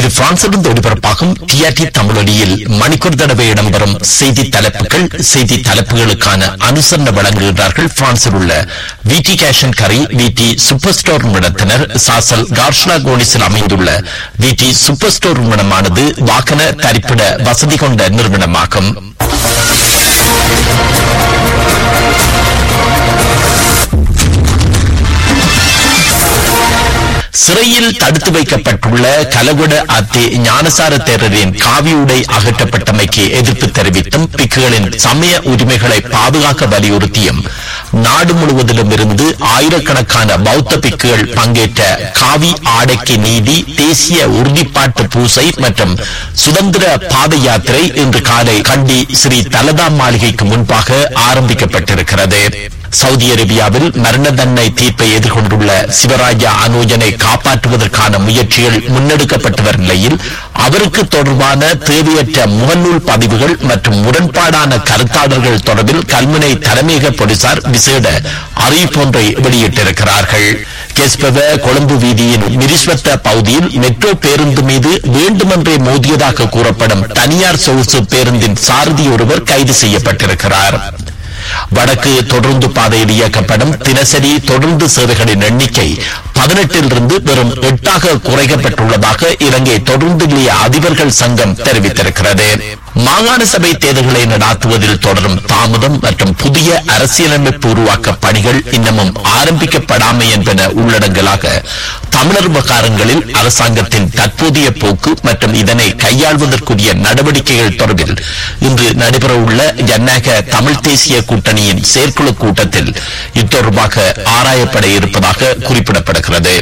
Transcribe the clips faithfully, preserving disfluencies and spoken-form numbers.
பிரான்சிலிருந்து ஒளிபரப்பாகும் டிஆர்டி தமிழொலியில் மணிக்கூர் தடவை இடம்பெறும் செய்தி தலைப்புகள். செய்தி தலைப்புகளுக்கான அனுசரணை வழங்குகிறார்கள் பிரான்சில் உள்ள விடி கேஷன் கரி விடி சூப்பர் ஸ்டோர் நிறுவனத்தினர். சாசல் கார்ஷ்லா கோனிஸில் அமைந்துள்ள விடி சூப்பர் ஸ்டோர் நிறுவனமானது வாகன தரிப்பிட வசதி கொண்ட நிறுவனமாகும். சிறையில் தடுத்து வைக்கப்பட்டுள்ள கலகுட அத்தி ஞானசார தேரரின் காவியுடை அகற்றப்பட்டமைக்கு எதிர்ப்பு தெரிவித்தும் பிக்குகளின் சமய உரிமைகளை பாதுகாக்க வலியுறுத்தியும் நாடு முழுவதிலும் இருந்து ஆயிரக்கணக்கான பௌத்த பிக்குகள் பங்கேற்ற காவி ஆடைக்கு நீதி தேசிய உறுதிப்பாட்டு பூசை மற்றும் சுதந்திர பாத யாத்திரை இன்று காலை கண்டி ஸ்ரீ தலதா மாளிகைக்கு முன்பாக ஆரம்பிக்கப்பட்டிருக்கிறது. சவுதி அரேபியாவில் மரண தண்டனை தீர்ப்பை எதிர்கொண்டுள்ள சிவராஜா அனோஜனை காப்பாற்றுவதற்கான முயற்சிகள் முன்னெடுக்கப்பட்டு வரும் நிலையில் அவருக்கு தொடர்பான தேவையற்ற முகநூல் பதிவுகள் மற்றும் முரண்பாடான கருத்தாளர்கள் தொடர்பில் கல்முனை தலைமையக போலீசார் விசேட அறிவிப்பொன்றை வெளியிட்டிருக்கிறார்கள். கெஸ்பவ கொழும்பு வீதியின் மிரிஸ்வத்த பகுதியில் மெட்ரோ பேருந்து மீது வேண்டுமென்றே மோதியதாக கூறப்படும் தனியார் சொகுசு பேருந்தின் சாரதி ஒருவர் கைது செய்யப்பட்டிருக்கிறார். வடக்கு தொடர்ந்து பாதையில் இயக்கப்படும் தினசரி தொடர்ந்து சேவைகளின் எண்ணிக்கை பதினெட்டிலிருந்து வெறும் எட்டாக குறைக்கப்பட்டுள்ளதாக இலங்கை தொடர்ந்து நிலைய அதிபர்கள் சங்கம் தெரிவித்திருக்கிறது. மாகாண சபை தேர்தல்களை நடாத்துவதில் தொடரும் தாமதம் மற்றும் புதிய அரசியலமைப்பு உருவாக்க பணிகள் இன்னமும் ஆரம்பிக்கப்படாமை என்பன உள்ளடங்கலாக தமிழர் விவகாரங்களில் அரசாங்கத்தின் தற்போதைய போக்கு மற்றும் இதனை கையாள்வதற்குரிய நடவடிக்கைகள் தொடர்பில் இன்று நடைபெறவுள்ள ஜனநாயக தமிழ் தேசிய கூட்டணியின் செயற்குழு கூட்டத்தில் இத்தொடர்பாக ஆராயப்பட இருப்பதாக குறிப்பிடப்படுகிறது.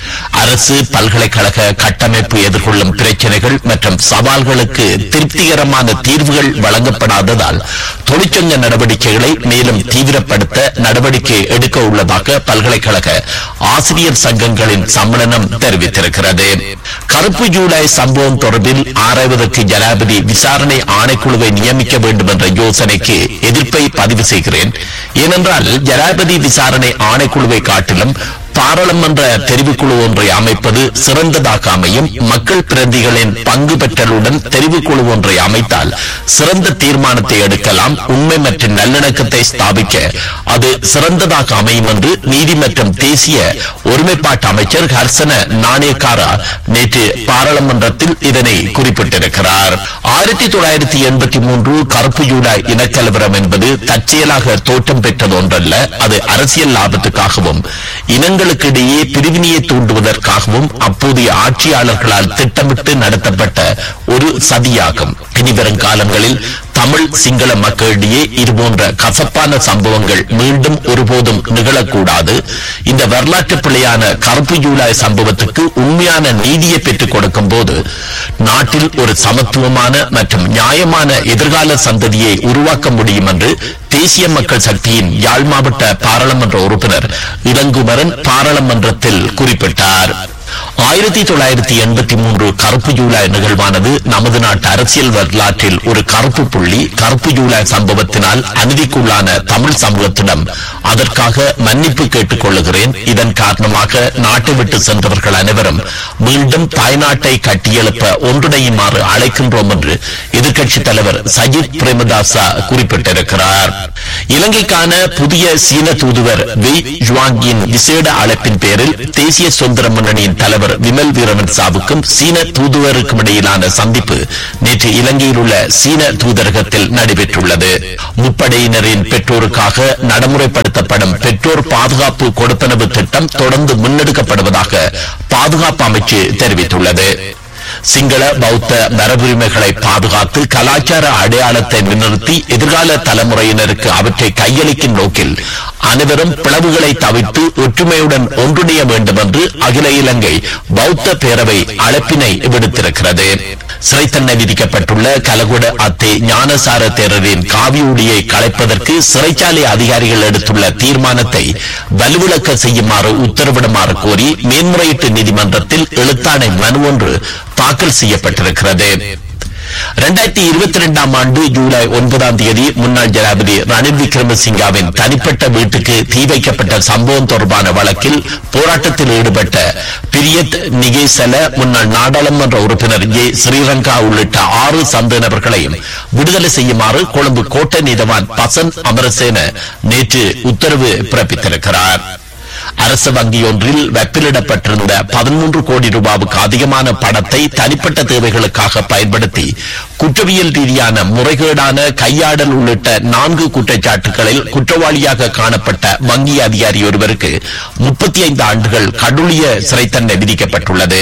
அரசு பல்கலைக்கழக கட்டமைப்பு எதிர்கொள்ளும் பிரச்சனைகள் மற்றும் சவால்களுக்கு திருப்திகரமான தீர்வுகள் வழங்கப்படாததால் தொழிற்சங்க நடவடிக்கைகளை மேலும் தீவிரப்படுத்த நடவடிக்கை எடுக்க உள்ளதாக பல்கலைக்கழக ஆசிரியர் சங்கங்களின் சம்மேளனம் தெரிவித்திருக்கிறது. கருப்பு ஜூலை சம்பவம் தொடர்பில் ஆராய்வதற்கு ஜனாதிபதி விசாரணை ஆணைக்குழுவை நியமிக்க வேண்டும் என்ற யோசனைக்கு எதிர்ப்பை பதிவு செய்கிறேன். ஏனென்றால் ஜனாதிபதி விசாரணை ஆணைக்குழுவை காட்டிலும் பாராளுமன்ற தெரிவுக்குழு ஒன்றை அமைப்பது சிறந்ததாக அமையும். மக்கள் பிரதிகளின் பங்கு பெற்றலுடன் தெரிவுக்குழு ஒன்றை அமைத்தால் சிறந்த தீர்மானத்தை எடுக்கலாம். உண்மை மற்றும் நல்லிணக்கத்தை ஸ்தாபிக்க அது சிறந்ததாக அமையும் என்று நீதி மற்றும் தேசிய ஒருமைப்பாட்டு அமைச்சர் ஹர்சன நாணயக்காரா நேற்று பாராளுமன்றத்தில் இதனை குறிப்பிட்டிருக்கிறார். ஆயிரத்தி தொள்ளாயிரத்தி எண்பத்தி மூன்று கருப்பு ஜூலை இனக்கலவரம் என்பது தற்செயலாக தோற்றம் பெற்றது ஒன்றல்ல. அது அரசியல் லாபத்துக்காகவும் இனங்கள் இடையே பிரிவினையை தூண்டுவதற்காகவும் அப்போதைய ஆட்சியாளர்களால் திட்டமிட்டு நடத்தப்பட்ட ஒரு சதியாகும். இனிவரும் காலங்களில் தமிழ் சிங்கள மக்களிடையே இதுபோன்ற கசப்பான சம்பவங்கள் மீண்டும் ஒருபோதும் நிகழக்கூடாது. இந்த வரலாற்று பிழையான கருப்பு ஜூலை சம்பவத்துக்கு உண்மையான நீதியை பெற்றுக் கொடுக்கும் போது நாட்டில் ஒரு சமத்துவமான மற்றும் நியாயமான எதிர்கால சந்ததியை உருவாக்க முடியும் என்று தேசிய மக்கள் சக்தியின் யாழ் மாவட்ட பாராளுமன்ற உறுப்பினர் இளங்குமரன் பாராளுமன்றத்தில் குறிப்பிட்டார். ஆயிரத்தி தொள்ளாயிரத்தி எண்பத்தி மூன்று கருப்பு ஜூலை நிகழ்வானது நமது நாட்டு அரசியல் வரலாற்றில் ஒரு கருப்பு புள்ளி. கருப்பு ஜூலை சம்பவத்தினால் அநீதிக்குள்ளான தமிழ் சமூகத்திடம் அதற்காக மன்னிப்பு கேட்டுக் கொள்ளுகிறேன். இதன் காரணமாக நாட்டை விட்டு சென்றவர்கள் அனைவரும் மீண்டும் தாய்நாட்டை கட்டியெழுப்ப ஒன்றிணையுமாறு அழைக்கின்றோம் என்று எதிர்க்கட்சித் தலைவர் சஜித் பிரேமதாசா குறிப்பிட்டிருக்கிறார். இலங்கைக்கான புதிய சீன தூதுவர் வெய் ஜுவாங்கின் விசேட அழைப்பின் பேரில் தேசிய சுதந்திர முன்னணியின் தலைவர் விமல் வீரமன் சாவுக்கும் சீன தூதுவருக்கும் இடையிலான சந்திப்பு நேற்று இலங்கையில் உள்ள சீன தூதரகத்தில் நடைபெற்றுள்ளது. முப்படையினரின் பெற்றோருக்காக நடைமுறைப்படுத்தப்படும் பெற்றோர் பாதுகாப்பு கொடுப்பனவு திட்டம் தொடர்ந்து முன்னெடுக்கப்படுவதாக பாதுகாப்பு அமைச்சு தெரிவித்துள்ளது. சிங்கள பௌத்த மரபுரிமைகளை பாதுகாத்து கலாச்சார அடையாளத்தை முன்னிறுத்தி எதிர்கால தலைமுறையினருக்கு அவற்றை கையளிக்கும் நோக்கில் அனைவரும் பிளவுகளை தவிர்த்து ஒற்றுமையுடன் ஒன்றிணைய வேண்டும் என்று அகில இலங்கை பௌத்த பேரவை அழைப்பினை விடுத்திருக்கிறது. சிறை தண்டனை விதிக்கப்பட்டுள்ள கலகுட அத்தே ஞானசார தேரரின் காவியுடியை கலைப்பதற்கு சிறைச்சாலை அதிகாரிகள் எடுத்துள்ள தீர்மானத்தை வலுவிழக்க செய்யுமாறு உத்தரவிடுமாறு கோரி மேன்முறையீட்டு நீதிமன்றத்தில் எழுத்தாணை மனு ஒன்று தாக்கல் செய்யப்பட்டிருக்கிறது. இரண்டாயிரத்தி இருபத்தி இரண்டாம் ஆண்டு ஜூலை ஒன்பதாம் தேதி முன்னாள் ஜனாதிபதி ரணில் விக்ரமசிங்காவின் தனிப்பட்ட வீட்டுக்கு தீ வைக்கப்பட்ட சம்பவம் தொடர்பான வழக்கில் போராட்டத்தில் ஈடுபட்ட பிரியத் நிகேசல முன்னாள் நாடாளுமன்ற உறுப்பினர் ஜே ஸ்ரீரங்கா உள்ளிட்ட ஆறு சந்தேக நபர்களையும் விடுதலை செய்யுமாறு கொழும்பு கோட்டை நீதவான் பசந்த் அமரசேன நேற்று உத்தரவு பிறப்பித்திருக்கிறார். அரசு வங்கியொன்றில் வெப்பிலிடப்பட்டிருந்த பதிமூன்று கோடி ரூபாவுக்கு அதிகமான பணத்தை தனிப்பட்ட தேவைகளுக்காக பயன்படுத்தி குற்றவியல் ரீதியான முறைகேடான கையாடல் உள்ளிட்ட நான்கு குற்றச்சாட்டுகளில் குற்றவாளியாக காணப்பட்ட வங்கி அதிகாரி ஒருவருக்கு முப்பத்தி ஐந்து ஆண்டுகள் கடூழிய சிறை தண்டனை விதிக்கப்பட்டுள்ளது.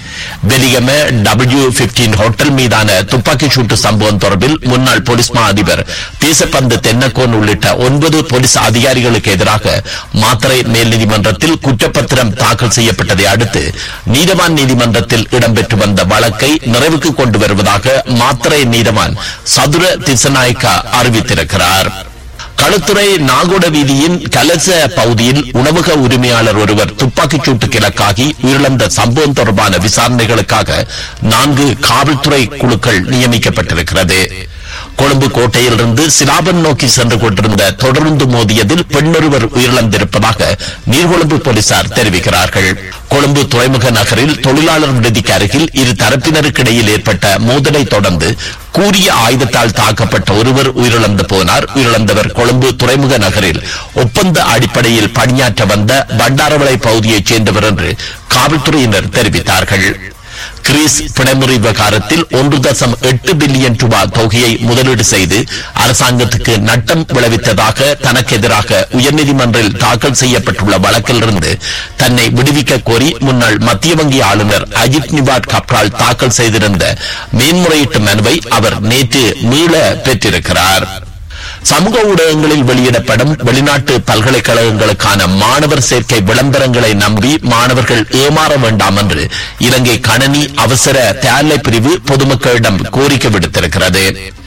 வெலிகம டபிள்யூ பதினைந்து ஹோட்டல் மீதான துப்பாக்கி சூட்டு சம்பவம் தொடர்பில் முன்னாள் போலீஸ் மா அதிபர் தேசப்பந்து தென்னக்கோன் உள்ளிட்ட ஒன்பது போலீஸ் அதிகாரிகளுக்கு எதிராக மாத்தறை மேல் நீதிமன்றத்தில் குற்றப்பத்திரம் தாக்கல் செய்யப்பட்டதை அடுத்து நீதவான் நீதிமன்றத்தில் இடம்பெற்று வந்த வழக்கை நிறைவுக்கு கொண்டு வருவதாக மாத்தறை நீதவான் சதுர திசநாயக்கா அறிவித்திருக்கிறார். களுத்துறை நாகோட வீதியின் கலச பகுதியில் உணவக உரிமையாளர் ஒருவர் துப்பாக்கிச் சூட்டுக்கு இலக்காகி உயிரிழந்த சம்பவம் தொடர்பான விசாரணைகளுக்காக நான்கு காவல்துறை குழுக்கள் நியமிக்கப்பட்டிருக்கிறது. கொழும்பு கோட்டையிலிருந்து சிலாபன் நோக்கி சென்று கொண்டிருந்த தொடர்ந்து மோதியதில் பெண்ணொருவர் உயிரிழந்திருப்பதாக நீர்கொழும்பு போலீசார் தெரிவிக்கிறார்கள். கொழும்பு துறைமுக நகரில் தொழிலாளர் விடுதிக்கு அருகில் இரு தரப்பினருக்கு இடையில் ஏற்பட்ட மோதலை தொடர்ந்து கூறிய ஆயுதத்தால் தாக்கப்பட்ட ஒருவர் உயிரிழந்து போனார். உயிரிழந்தவர் கொழும்பு துறைமுக நகரில் ஒப்பந்த அடிப்படையில் பணியாற்ற வந்த பண்டாரவளை பகுதியைச் சேர்ந்தவர் என்று காவல்துறையினர் தெரிவித்தார்கள். கிரீஸ் பிணைமுறை விவகாரத்தில் ஒன்று தசம் எட்டு பில்லியன் ரூபாய் தொகையை முதலீடு செய்து அரசாங்கத்துக்கு நட்டம் விளைவித்ததாக தனக்கு எதிராக உயர்நீதிமன்றில் தாக்கல் செய்யப்பட்டுள்ள வழக்கிலிருந்து தன்னை விடுவிக்க கோரி முன்னாள் மத்திய வங்கி ஆளுநர் அஜித் நிவாட் கப்ரால் தாக்கல் செய்திருந்த மேன்முறையீட்டு மனுவை அவர் நேற்று மீள பெற்றிருக்கிறார். சமூக ஊடகங்களில் வெளியிடப்படும் வெளிநாட்டு பல்கலைக்கழகங்களுக்கான மாணவர் சேர்க்கை விளம்பரங்களை நம்பி மாணவர்கள் ஏமாற வேண்டாம் என்று இலங்கை கணனி அவசர தேர்லை பிரிவு பொதுமக்களிடம் கோரிக்கை விடுத்திருக்கிறது.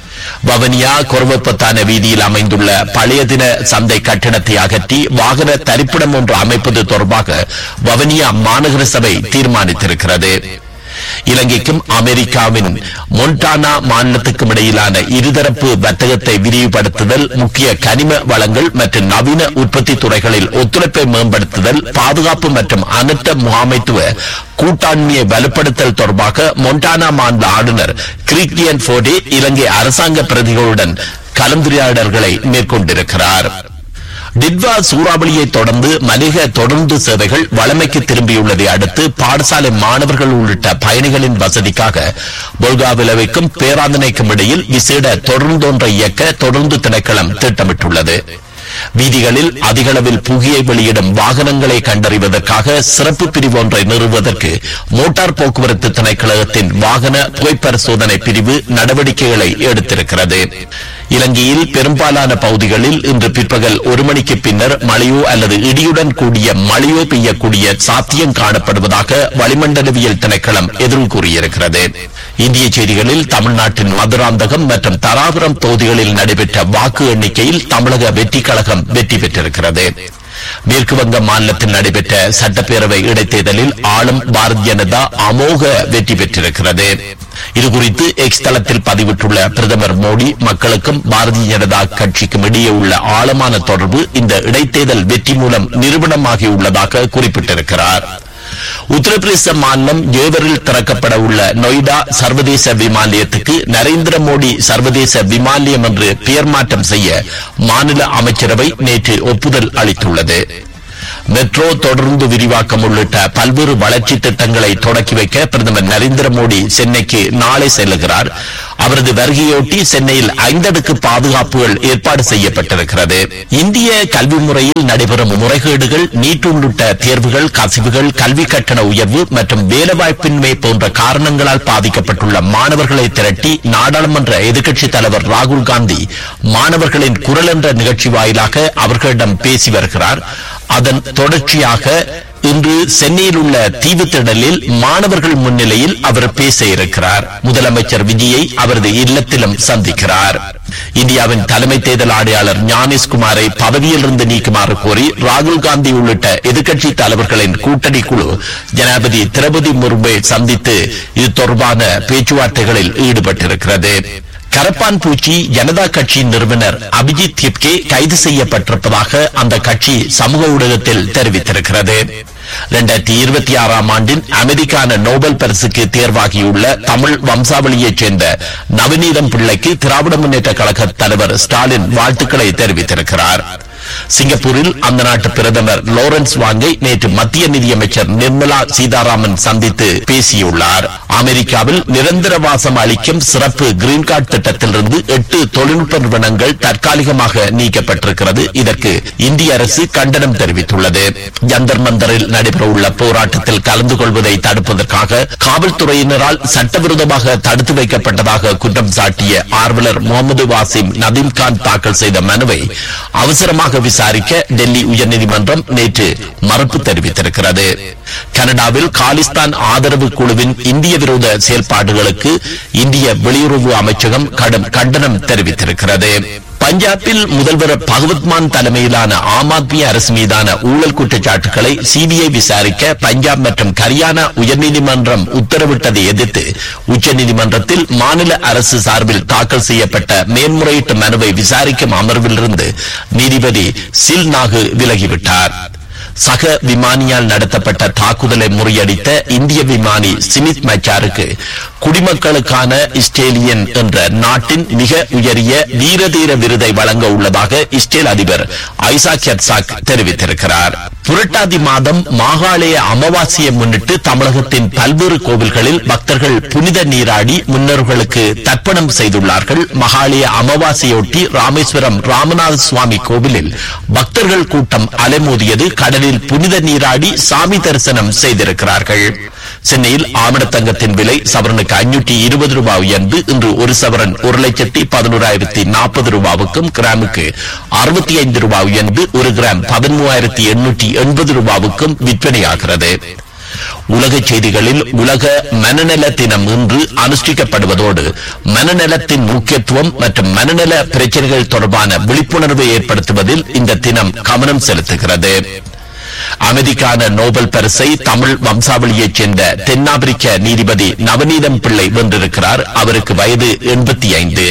வவனியா கொரவப்பத்தான வீதியில் அமைந்துள்ள பழைய தின சந்தை கட்டிடத்தை அகற்றி வாகன தரிப்பிடம் ஒன்று அமைப்பது தொடர்பாக வவனியா மாநகர சபை தீர்மானித்திருக்கிறது. இலங்கைக்கும் அமெரிக்காவின் மொன்டானா மாநிலத்துக்கும் இடையிலான இருதரப்பு வர்த்தகத்தை விரிவுபடுத்துதல், முக்கிய கனிம வளங்கள் மற்றும் நவீன உற்பத்தி துறைகளில் ஒத்துழைப்பை மேம்படுத்துதல், பாதுகாப்பு மற்றும் அனர்த்த முகாமைத்துவ கூட்டாண்மையை வலுப்படுத்தல் தொடர்பாக மொன்டானா மாநில ஆளுநர் கிறிஸ்டியன் ஃபோர்டே இலங்கை அரசாங்க பிரதிகளுடன் கலந்துரையாடல்களை மேற்கொண்டிருக்கிறார். டிட்வா சூறாவளியை தொடர்ந்து மலிக தொடர்ந்து சேவைகள் வளமைக்கு திரும்பியுள்ளதை அடுத்து பாடசாலை மாணவர்கள் உள்ளிட்ட பயணிகளின் வசதிக்காக பொல்காவிலவைக்கும் பேராதனைக்கும் இடையில் விசேட தொடர்ந்தொன்றை இயக்க தொடர்ந்து திணைக்களம் திட்டமிட்டுள்ளது. வீதிகளில் அதிகளவில் புகையை வெளியிடும் வாகனங்களை கண்டறிவதற்காக சிறப்பு பிரிவு ஒன்றை நிறுவுவதற்கு மோட்டார் போக்குவரத்து திணைக்களத்தின் வாகன புகைப்பரிசோதனை பிரிவு நடவடிக்கைகளை எடுத்திருக்கிறது. இலங்கையில் பெரும்பாலான பகுதிகளில் இன்று பிற்பகல் ஒரு மணிக்கு பின்னர் மழையோ அல்லது இடியுடன் கூடிய மழையோ பெய்யக்கூடிய சாத்தியம் காணப்படுவதாக வளிமண்டலவியல் திணைக்களம் எதிர்வு கூறியிருக்கிறது. இந்திய செய்திகளில் தமிழ்நாட்டின் மதுராந்தகம் மற்றும் தராபுரம் தொகுதிகளில் நடைபெற்ற வாக்கு எண்ணிக்கையில் தமிழக வெற்றி கழகம் வெற்றி பெற்றிருக்கிறது. மேற்கு வங்க மாநிலத்தில் நடைபெற்ற சட்டப்பேரவை இடைத்தேர்தலில் ஆளும் பாரதிய ஜனதா அமோக வெற்றி பெற்றிருக்கிறது. இதுகுறித்து எக்ஸ் தளத்தில் பதிவிட்டுள்ள பிரதமர் மோடி, மக்களுக்கும் பாரதிய ஜனதா கட்சிக்கும் இடையே உள்ள ஆழமான தொடர்பு இந்த இடைத்தேர்தல் வெற்றி மூலம் நிரூபணமாகியுள்ளதாக குறிப்பிட்டிருக்கிறார். உத்தரப்பிரதேச மாநிலம் ஜேவரில் திறக்கப்பட உள்ள நொய்டா சர்வதேச விமான நிலையத்துக்கு நரேந்திர மோடி சர்வதேச விமான நிலையம் என்று பெயர் மாற்றம் செய்ய மாநில அமைச்சரவை நேற்று ஒப்புதல் அளித்துள்ளது. மெட்ரோ தொடர்ந்து விரிவாக்கம் உள்ளிட்ட பல்வேறு வளர்ச்சி திட்டங்களை தொடக்கி வைக்க பிரதமர் நரேந்திர மோடி சென்னைக்கு நாளை செல்லுகிறார். அவரது வருகையொட்டி சென்னையில் ஐந்தடுக்கு பாதுகாப்புகள் ஏற்பாடு செய்யப்பட்டிருக்கிறது. இந்திய கல்வி முறையில் நடைபெறும் முறைகேடுகள், நீட் உள்ளிட்ட தேர்வுகள், கசிவுகள், கல்வி கட்டண உயர்வு மற்றும் வேலைவாய்ப்பின்மை போன்ற காரணங்களால் பாதிக்கப்பட்டுள்ள மாணவர்களை திரட்டி நாடாளுமன்ற எதிர்க்கட்சித் தலைவர் ராகுல் காந்தி மாணவர்களின் குரல் என்ற நிகழ்ச்சி வாயிலாக அவர்களிடம் பேசி வருகிறார். அதன் தொடர்ச்சியாக இன்று சென்னையில் உள்ள தீவுத்திடலில் மாணவர்கள் முன்னிலையில் அவர் பேச இருக்கிறார். முதலமைச்சர் விஜயை அவரது இல்லத்திலும் சந்திக்கிறார். இந்தியாவின் தலைமை தேர்தல் ஆணையாளர் ஞானேஷ்குமாரை பதவியிலிருந்து நீக்குமாறு கோரி ராகுல் காந்தி உள்ளிட்ட எதிர்க்கட்சி தலைவர்களின் கூட்டணி குழு ஜனாதிபதி திரௌபதி முர்முவை சந்தித்து இது தொடர்பான பேச்சுவார்த்தைகளில் ஈடுபட்டிருக்கிறது. கரப்பான் பூச்சி ஜனதா கட்சியின் நிறுவனர் அபிஜித் திப்கே கைது செய்யப்பட்டிருப்பதாக அந்த கட்சி சமூக ஊடகத்தில் தெரிவித்திருக்கிறது. இரண்டாயிரத்தி இருபத்தி ஆறாம் ஆண்டின் அமெரிக்கான நோபல் பரிசுக்கு தேர்வாகியுள்ள தமிழ் வம்சாவளியைச் சேர்ந்த நவநீதம் பிள்ளைக்கு திராவிட முன்னேற்ற கழக தலைவர் ஸ்டாலின் வாழ்த்துக்களை தெரிவித்திருக்கிறார். சிங்கப்பூரில் அந்த நாட்டு பிரதமர் லாரன்ஸ் வாங்கை நேற்று மத்திய நிதியமைச்சர் நிர்மலா சீதாராமன் சந்தித்து பேசியுள்ளார். அமெரிக்காவில் நிரந்தர வாசம் அளிக்கும் சிறப்பு கிரீன் கார்டு திட்டத்திலிருந்து எட்டு தொழில்நுட்ப நிறுவனங்கள் தற்காலிகமாக நீக்கப்பட்டிருக்கிறது. இதற்கு இந்திய அரசு கண்டனம் தெரிவித்துள்ளது. ஜந்தர் மந்தரில் நடைபெறவுள்ள போராட்டத்தில் கலந்து கொள்வதை தடுப்பதற்காக காவல்துறையினரால் சட்டவிரோதமாக தடுத்து வைக்கப்பட்டதாக குற்றம் சாட்டிய ஆர்வலர் முகமது வாசிம் நதீம்கான் தாக்கல் செய்த மனுவை அவசரமாக விசாரிக்க டெல்லி உயர்நீதிமன்றம் நேற்று மறுப்பு தெரிவித்திருக்கிறது. கனடாவில் காலிஸ்தான் ஆதரவு குழுவின் இந்திய விரோத செயல்பாடுகளுக்கு இந்திய வெளியுறவு அமைச்சகம் கடும் கண்டனம் தெரிவித்திருக்கிறது. பஞ்சாபில் முதல்வர் பகவத்மான் தலைமையிலான ஆம் ஆத்மி அரசு மீதான ஊழல் குற்றச்சாட்டுகளை சிபிஐ விசாரிக்க பஞ்சாப் மற்றும் ஹரியானா உயர்நீதிமன்றம் உத்தரவிட்டதை எதிர்த்து உச்சநீதிமன்றத்தில் மாநில அரசு சார்பில் தாக்கல் செய்யப்பட்ட மேன்முறையீட்டு மனுவை விசாரிக்கும் அமர்விலிருந்து நீதிபதி சில் நாகு விலகிவிட்டார். சக விமானியால் நடத்தப்பட்ட தாக்குதலை முறியடித்த இந்திய விமானி சிமித் மச்சாருக்கு குடிமக்களுக்கான இஸ்ரேலியன் என்ற நாட்டின் மிக உயரிய வீரதீர விருதை வழங்க உள்ளதாக இஸ்ரேல் அதிபர் ஐசாக் ஹெர்சாக் தெரிவித்திருக்கிறார். புரட்டாதி மாதம் மாகாளய அமாவாசையை முன்னிட்டு தமிழகத்தின் பல்வேறு கோவில்களில் பக்தர்கள் புனித நீராடி முன்னோர்களுக்கு தர்ப்பணம் செய்துள்ளார்கள். மகாளய அமாவாசையொட்டி ராமேஸ்வரம் ராமநாத சுவாமி கோவிலில் பக்தர்கள் கூட்டம் அலைமோதியது. கடலில் புனித நீராடி சாமி தரிசனம் செய்திருக்கிறார்கள். சென்னையில் ஆமணத்தங்கத்தின் விலை சவரனுக்கு ஐநூற்றி இருபது ரூபாய் உயர்ந்து இன்று ஒரு சவரன் ஒரு லட்சத்தி பதினோராயிரத்தி நாற்பது ரூபாவுக்கும் கிராமுக்கு அறுபத்தி ஐந்து ரூபாய் உயர்ந்து ஒரு கிராம் பதிமூவாயிரத்தி எண்ணூற்றி எண்பது ரூபாவுக்கும் விற்பனையாகிறது. உலக செய்திகளில் உலக மனநல தினம் இன்று அனுஷ்டிக்கப்படுவதோடு மனநலத்தின் முக்கியத்துவம் மற்றும் மனநல பிரச்சனைகள் தொடர்பான விழிப்புணர்வை ஏற்படுத்துவதில் இந்த தினம் கவனம் செலுத்துகிறது. அமெரிக்கான நோபல் பரிசை தமிழ் வம்சாவளியைச் சேர்ந்த தென்னாப்பிரிக்க நீதிபதி நவநீதம் பிள்ளை வென்றிருக்கிறார். அவருக்கு வயது எண்பத்தி ஐந்து.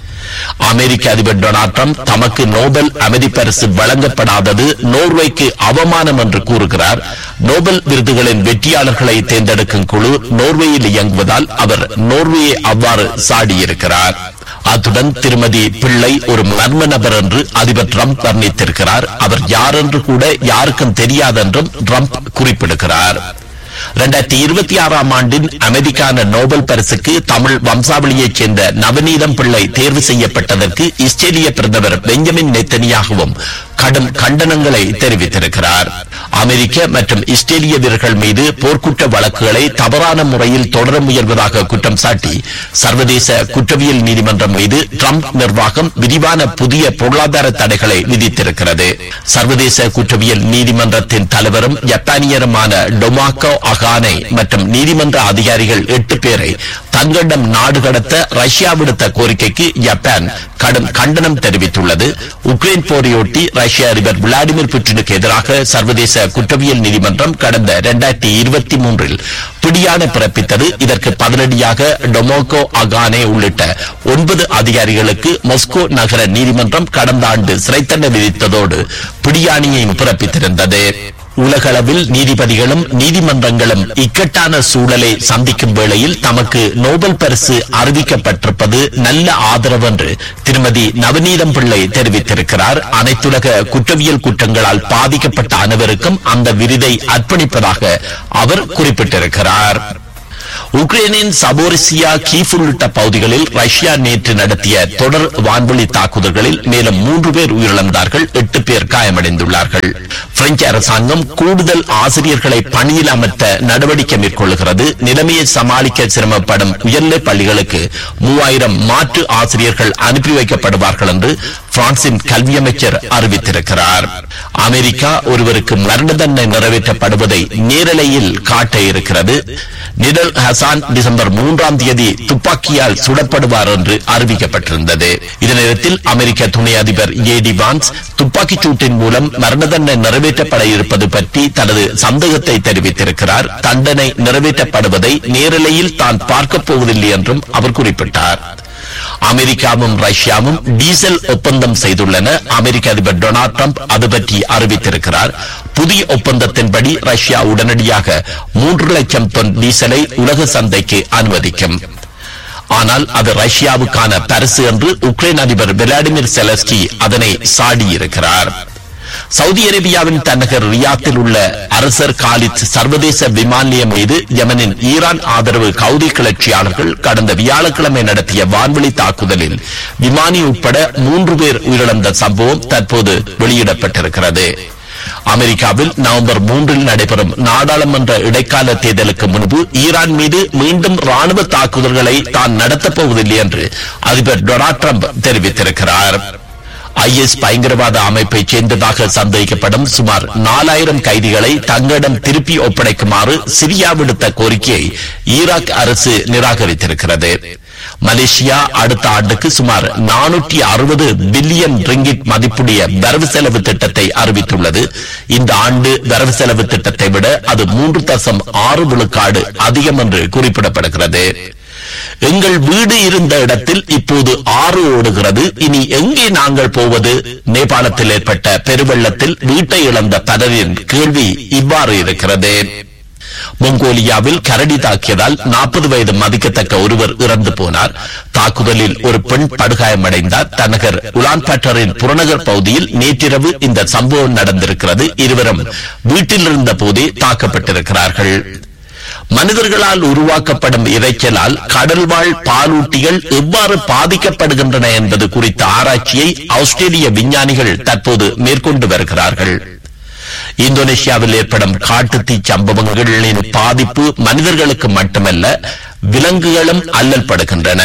அமெரிக்க அதிபர் டொனால்ட் ட்ரம்ப் தமக்கு நோபல் அமைதி பரிசு வழங்கப்படாதது நோர்வேக்கு அவமானம் என்று கூறுகிறார். நோபல் விருதுகளின் வெற்றியாளர்களை தேர்ந்தெடுக்கும் குழு நோர்வேயில் இயங்குவதால் அவர் நோர்வேயை அவ்வாறு சாடியிருக்கிறார். அத்துடன் திருமதி பிள்ளை ஒரு மர்ம நபர் என்று அதிபர் ட்ரம்ப் வர்ணித்திருக்கிறார். அவர் யார் என்று கூட யாருக்கும் தெரியாதென்றும் ட்ரம்ப் குறிப்பிடுகிறார். இரண்டாயிரத்தி இருபத்தி ஆறாம் ஆண்டின் அமெரிக்கான நோபல் பரிசுக்கு தமிழ் வம்சாவளியைச் சேர்ந்த நவநீதம் பிள்ளை தேர்வு செய்யப்பட்டதற்கு இஸ்ரேலிய பிரதமர் பெஞ்சமின் நெத்தனியாகவும் கடும் கண்டனங்களை தெரிவித்திருக்கிறார். அமெரிக்க மற்றும் இஸ்ரேலிய வீரர்கள் மீது போர்க்குற்ற வழக்குகளை தவறான முறையில் தொடர முயல்வதாக குற்றம் சாட்டி சர்வதேச குற்றவியல் நீதிமன்றம் மீது ட்ரம்ப் நிர்வாகம் விரிவான புதிய பொருளாதார தடைகளை விதித்திருக்கிறது. சர்வதேச குற்றவியல் நீதிமன்றத்தின் தலைவரும் ஜப்பானியருமான டொமாக்கோ அகானே மற்றும் நீதிமன்ற அதிகாரிகள் எட்டு பேரை தங்களிடம் நாடு கடத்த ரஷ்யா விடுத்த கோரிக்கைக்கு ஜப்பான் கடும் கண்டனம் தெரிவித்துள்ளது. உக்ரைன் போரையொட்டி ரஷ்ய அதிபர் விளாடிமிர் புட்டினுக்கு எதிராக சர்வதேச குற்றவியல் நீதிமன்றம் கடந்த இரண்டாயிரத்தி இருபத்தி மூன்றில் பிடியாணை பிறப்பித்தது. இதற்கு பதிலடியாக டொமோகோ அகானே உள்ளிட்ட ஒன்பது அதிகாரிகளுக்கு மாஸ்கோ நகர நீதிமன்றம் கடந்த ஆண்டு சிறை தண்டனை விதித்ததோடு பிடியாணையையும் பிறப்பித்திருந்தது. உலகளவில் நீதிபதிகளும் நீதிமன்றங்களும் இக்கட்டான சூழலை சந்திக்கும் வேளையில் தமக்கு நோபல் பரிசு அறிவிக்கப்பட்டிருப்பது நல்ல ஆதரவு என்று திருமதி நவநீதம் பிள்ளை தெரிவித்திருக்கிறார். அனைத்துலக குற்றவியல் குற்றங்களால் பாதிக்கப்பட்ட அனைவருக்கும் அந்த விருதை அர்ப்பணிப்பதாக அவர் குறிப்பிட்டிருக்கிறார். உக்ரைனின் சபோரிசியா கீவ் உள்ளிட்ட பகுதிகளில் ரஷ்யா நேற்று நடத்திய தொடர் வான்வழி தாக்குதல்களில் மேலும் மூன்று பேர் உயிரிழந்தார்கள், எட்டு பேர் காயமடைந்துள்ளார்கள். பிரெஞ்சு அரசாங்கம் கூடுதல் ஆசிரியர்களை பணியில் அமர்த்த நடவடிக்கை மேற்கொள்கிறது. நிலைமையை சமாளிக்க சிரமப்படும் உயர்நிலை பள்ளிகளுக்கு மூவாயிரம் மாற்று ஆசிரியர்கள் அனுப்பி வைக்கப்படுவார்கள் என்று பிரான்சின் கல்வி அமைச்சர் அறிவித்திருக்கிறார். அமெரிக்கா ஒருவருக்கு மரண தண்டனை நிறைவேற்றப்படுவதை நேரலையில் காட்ட இருக்கிறது. நிடல் ஹசான் டிசம்பர் மூன்றாம் தேதி துப்பாக்கியால் சுடப்படுவார் என்று அறிவிக்கப்பட்டிருந்தது. இதே நேரத்தில் அமெரிக்க துணை அதிபர் ஏ டி வான்ஸ் துப்பாக்கிச் சூட்டின் மூலம் மரண தண்டனை நிறைவேற்றப்பட இருப்பது பற்றி தனது சந்தேகத்தை தெரிவித்திருக்கிறார். தண்டனை நிறைவேற்றப்படுவதை நேரலையில் தான் பார்க்கப் போவதில்லை என்றும் அவர் குறிப்பிட்டார். அமெரிக்காவும் ரஷ்யாவும் டீசல் ஒப்பந்தம் செய்துள்ளன. அமெரிக்க அதிபர் டொனால்ட் ட்ரம்ப் அது பற்றி அறிவித்திருக்கிறார். புதிய ஒப்பந்தத்தின்படி ரஷ்யா உடனடியாக மூன்று லட்சம் டன் டீசலை உலக சந்தைக்கு அனுமதிக்கும். ஆனால் அது ரஷ்யாவுக்கான பரிசு என்று உக்ரைன் அதிபர் விளாடிமிர் செலஸ்கி அதனை சாடியிருக்கிறார். சவுதி அரேபியாவின் தலைநகர் ரியாத்தில் உள்ள அரசர் காலித் சர்வதேச விமான நிலையம் மீது யமனின் ஈரான் ஆதரவு கவுதி கிளர்ச்சியாளர்கள் கடந்த வியாழக்கிழமை நடத்திய வான்வெளி தாக்குதலில் விமானி உட்பட மூன்று பேர் உயிரிழந்த சம்பவம் தற்போது வெளியிடப்பட்டிருக்கிறது. அமெரிக்காவில் நவம்பர் மூன்றில் நடைபெறும் நாடாளுமன்ற இடைக்கால தேர்தலுக்கு முன்பு ஈரான் மீது மீண்டும் ராணுவ தாக்குதல்களை தான் நடத்தப் போவதில்லை என்று அதிபர் டொனால்ட் ட்ரம்ப் தெரிவித்திருக்கிறார். ஐ எஸ் பயங்கரவாத அமைப்பை சேர்ந்ததாக சந்தேகிக்கப்படும் சுமார் நாலாயிரம் கைதிகளை தங்களிடம் திருப்பி ஒப்படைக்குமாறு சிரியா விடுத்த கோரிக்கையை ஈராக் அரசு நிராகரித்திருக்கிறது. மலேசியா அடுத்த ஆண்டுக்கு சுமார் நானூற்றி அறுபது பில்லியன் ரிங்கிட் மதிப்புடைய வரவு செலவு திட்டத்தை அறிவித்துள்ளது. இந்த ஆண்டு வரவு செலவு திட்டத்தை விட அது மூன்று தசம் ஆறு விழுக்காடு அதிகம் என்று குறிப்பிடப்படுகிறது. எங்கள் வீடு இருந்த இடத்தில் இப்போது ஆறு ஓடுகிறது, இனி எங்கே நாங்கள் போவது? நேபாளத்தில் ஏற்பட்ட பெருவெள்ளத்தில் வீட்டை இழந்த பலரின் கேள்வி இவ்வாறு இருக்கிறது. மங்கோலியாவில் கரடி தாக்கியதால் நாற்பது வயது மதிக்கத்தக்க ஒருவர் இறந்து போனார். தாக்குதலில் ஒரு பெண் படுகாயமடைந்தார். தலைநகர் உலான்பட்டரின் புறநகர் பகுதியில் நேற்றிரவு இந்த சம்பவம் நடந்திருக்கிறது. இருவரும் வீட்டில் இருந்த போதே தாக்கப்பட்டிருக்கிறார்கள். மனிதர்களால் உருவாக்கப்படும் இரைச்சலால் கடல்வாழ் பாலூட்டிகள் எவ்வாறு பாதிக்கப்படுகின்றன என்பது குறித்த ஆராய்ச்சியை ஆஸ்திரேலிய விஞ்ஞானிகள் தற்போது மேற்கொண்டு வருகிறார்கள். இந்தோனேஷியாவில் ஏற்படும் காட்டுத்தீ சம்பவங்களின் பாதிப்பு மனிதர்களுக்கு மட்டுமல்ல, விலங்குகளும் அல்லல் படுகின்றன.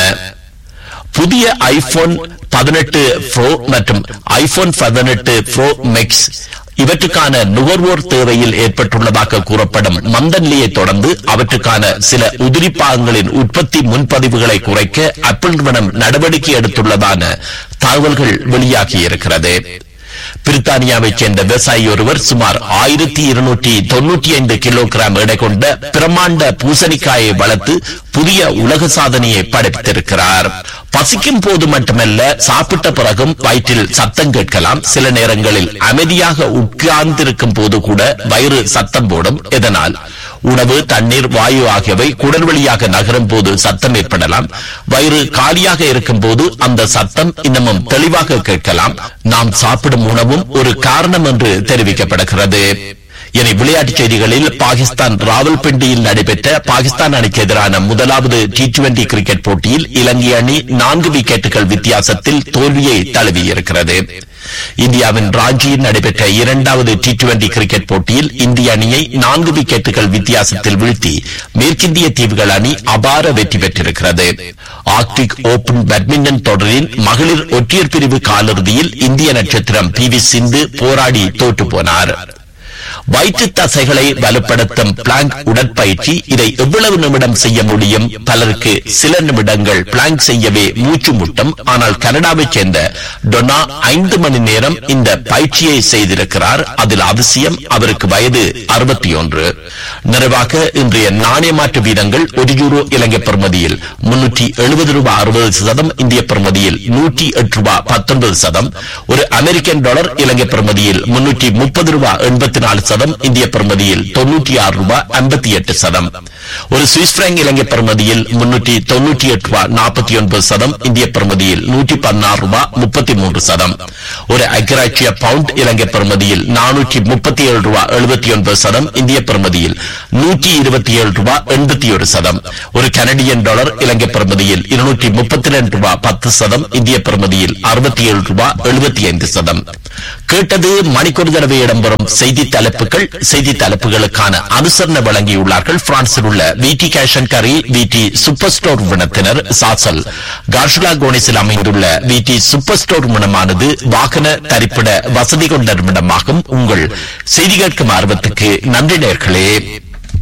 புதிய ஐபோன் பதினெட்டு ப்ரோ மற்றும் ஐபோன் பதினெட்டு ப்ரோ மேக்ஸ் இவற்றுக்கான நுகர்வோர் தேவையில் ஏற்பட்டுள்ளதாக கூறப்படும் மந்த நிலையை தொடர்ந்து அவற்றுக்கான சில உதிரி பாகங்களின் உற்பத்தி முன்பதிவுகளை குறைக்க ஆப்பிள் நிறுவனம் நடவடிக்கை எடுத்துள்ளதான தகவல்கள் வெளியாகியிருக்கிறது. பிரித்தானியாவைச் சேர்ந்த விவசாயி ஒருவர் சுமார் ஆயிரத்தி இருநூற்றி தொன்னூற்றி ஐந்து கிலோகிராம் எடை கொண்ட பிரமாண்ட பூசணிக்காயை வளர்த்து புதிய உலக சாதனையை படைத்திருக்கிறார். பசிக்கும் போது மட்டுமல்ல, சாப்பிட்ட பிறகும் வயிற்றில் சத்தம் கேட்கலாம். சில நேரங்களில் அமைதியாக உட்கார்ந்திருக்கும் போது கூட வயிறு சத்தம் போடும். இதனால் உணவு, தண்ணீர், வாயு ஆகியவை குடல் வழியாக நகரும் போது சத்தம் ஏற்படலாம். வயிறு காலியாக இருக்கும் போது அந்த சத்தம் இன்னமும் தெளிவாக கேட்கலாம். நாம் சாப்பிடும் உணவும் ஒரு காரணம் என்று தெரிவிக்கப்படுகிறது. இனி விளையாட்டுச் செய்திகளில் பாகிஸ்தான் ராவல்பிண்டியில் நடைபெற்ற பாகிஸ்தான் அணிக்கு எதிரான முதலாவது டி டுவெண்டி கிரிக்கெட் போட்டியில் இலங்கை அணி நான்கு விக்கெட்டுகள் வித்தியாசத்தில் தோல்வியை தழுவியிருக்கிறது. இந்தியாவின் ராஞ்சியில் நடைபெற்ற இரண்டாவது டி டுவெண்டி கிரிக்கெட் போட்டியில் இந்திய அணியை நான்கு விக்கெட்டுகள் வித்தியாசத்தில் வீழ்த்தி மேற்கிந்திய தீவுகள் அணி அபார வெற்றி பெற்றிருக்கிறது. ஆர்க்டிக் ஓபன் பேட்மிண்டன் தொடரின் மகளிர் ஒற்றையர் பிரிவு காலிறுதியில் இந்திய நட்சத்திரம் பி வி சிந்து போராடி தோற்று போனார். வயிற்று தசைகளை வலுப்படுத்தும் பிளாங்க் உடற்பயிற்சி, இதை எவ்வளவு நிமிடம் செய்ய முடியும்? பலருக்கு சில நிமிடங்கள் பிளாங்க் செய்யவே மூச்சு முட்டும். ஆனால் கனடாவைச் சேர்ந்த டொனா ஐந்து மணி நேரம் இந்த பயிற்சியை செய்திருக்கிறார். அதில் அவசியம் அவருக்கு வயது அறுபத்தி ஒன்று. நிறைவாக இன்றைய நாணய மாற்று வீதங்கள்: ஒரு யூரோ இலங்கை பெறுமதியில் முன்னூற்றி எழுபது ரூபாய் அறுபது சதம், இந்திய பெறுமதியில் நூற்றி எட்டு ரூபாய் பத்தொன்பது சதம். ஒரு அமெரிக்கன் டாலர் இலங்கை பெறுமதியில் முன்னூற்றி முப்பது ரூபாய் எண்பத்தி நாலு சதம், இந்திய பெறுமதியில் தொன்னூற்றி ஆறு ரூபாய் ஐம்பத்தி எட்டு சதம். ஒரு சுவிஸ் பிராங்க் இலங்கை பெறுமதியில் முன்னூற்றி தொன்னூற்றி எட்டு ரூபாய் நாற்பத்தி ஒன்பது சதம், இந்திய பெறுமதியில் நூற்றி பதினாறு ரூபாய் முப்பத்தி மூன்று சதம். ஒரு ஐக்கிய பவுண்ட் இலங்கை பெறுமதியில் நானூற்றி முப்பத்தி ஏழு ரூபாய் எழுபத்தி ஒன்பது சதம், இந்திய பெறுமதியில் நூற்றி இருபத்தி ஏழு ரூபாய் எண்பத்தி ஒரு சதம். ஒரு கனடியன் டாலர் இலங்கை பெறுமதியில் இருநூற்றி முப்பத்தி இரண்டு ரூபாய் பத்து சதம், இந்திய பெறுமதியில் அறுபத்தி ஏழு ரூபாய் எழுபத்தி ஐந்து சதம். கேட்டது மணிக்கொரு தடவை இடம்பெறும் செய்தி தலைப்பு தலைப்புகள். செய்தி தலைப்புகளுக்கான அனுசரணை வழங்கியுள்ளார்கள் பிரான்சில் உள்ள விடி கேஷ் அண்ட் கரி விடி சூப்பர் ஸ்டோர் நிறுவனத்தினர். சாசல் கார்ஷுலா கோனிஸில் அமைந்துள்ள விடி சூப்பர் ஸ்டோர் நிறுவனமானது வாகன தரிப்பிட வசதி கொண்ட நிறுவனமாகும். உங்கள் செய்தி கேட்கும் ஆர்வத்துக்கு நன்றி நேயர்களே.